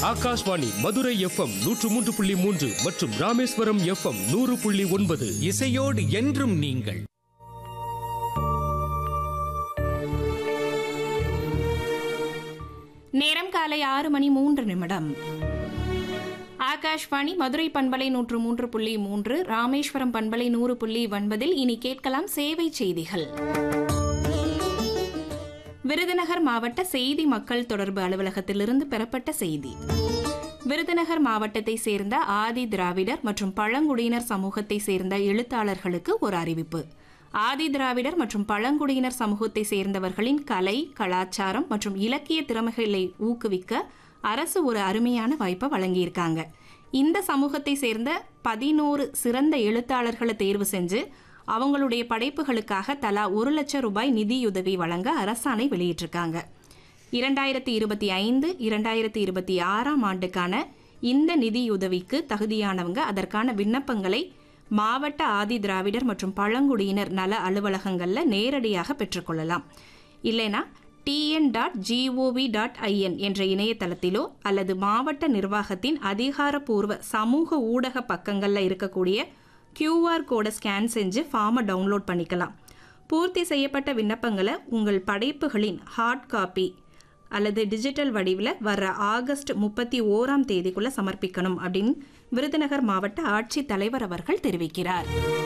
Akashvani Madurai FM 103.3 மற்றும் Rameswaram FM 100.9. இசையோடு என்றும் நீங்கள். நேரம் காலை 6:03. ஆகாஷ்வாணி மதுரை பண்பலை 103.3, ராமேஸ்வரம் பண்பலை 100.9. இனி கேட்கலாம் சேவை செய்திகள். விருதுநகர் மாவட்ட செய்தி மக்கள் தொடர்பு அலுவலகத்திலிருந்து பெறப்பட்ட செய்தி. விருதுநகர் மாவட்டத்தை சேர்ந்த ஆதி திராவிடர் மற்றும் பழங்குடியினர் சமூகத்தை சேர்ந்த எழுத்தாளர்களுக்கு ஒரு அறிவிப்பு. ஆதி திராவிடர் மற்றும் பழங்குடியினர் சமூகத்தை சேர்ந்தவர்களின் கலை, கலாச்சாரம் மற்றும் இலக்கிய திறமைகளை ஊக்குவிக்க அரசு ஒரு அருமையான வாய்ப்பை வழங்கியிருக்காங்க. இந்த சமூகத்தை சேர்ந்த 11 சிறந்த எழுத்தாளர்களை தேர்வு செஞ்சு அவங்களுடைய படைப்புகளுக்காக தலா 1 லட்சம் ரூபாய் நிதியுதவி வழங்க அரசாணை வெளியிட்டிருக்காங்க. 2025-2026 ஆண்டுக்கான இந்த நிதியுதவிக்கு தகுதியானவங்க அதற்கான விண்ணப்பங்களை மாவட்ட ஆதி திராவிடர் மற்றும் பழங்குடியினர் நல அலுவலகங்களில் நேரடியாக பெற்றுக்கொள்ளலாம். இல்லைனா tn.gov.in என்ற இணையதளத்திலோ அல்லது மாவட்ட நிர்வாகத்தின் அதிகாரப்பூர்வ சமூக ஊடக பக்கங்களில் இருக்கக்கூடிய QR கோடை ஸ்கேன் செஞ்சு ஃபார்மை டவுன்லோட் பண்ணிக்கலாம். பூர்த்தி செய்யப்பட்ட விண்ணப்பங்களை உங்கள் படைப்புகளின் ஹார்ட் காப்பி அல்லது டிஜிட்டல் வடிவில் வர்ற ஆகஸ்ட் 31 சமர்ப்பிக்கணும் அப்படின்னு விருதுநகர் மாவட்ட ஆட்சித்தலைவர் அவர்கள் தெரிவிக்கிறார்.